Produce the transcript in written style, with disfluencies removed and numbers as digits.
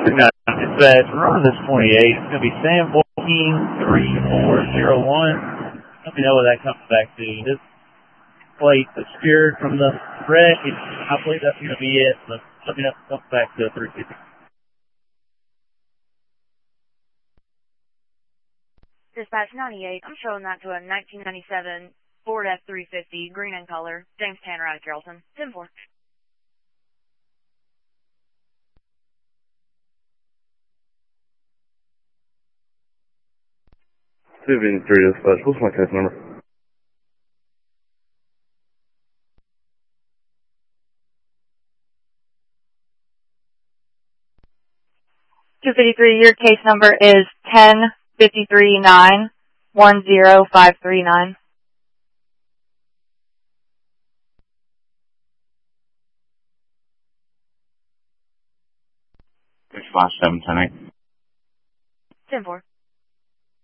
Dispatch, we're on this 28. It's going to be Sam 143401. Let me know what that comes back to. This plate obscured from the wreck. I believe that's going to be it. But let me know if it comes back to 350. Dispatch 98. I'm showing that to a 1997 Ford F-350, green in color. James Tanner out of Carrollton. 10-4. Division 3 Dispatch. What's my case number? Your case number is 10-53-9-10539. Dispatch 710-8. 10-4.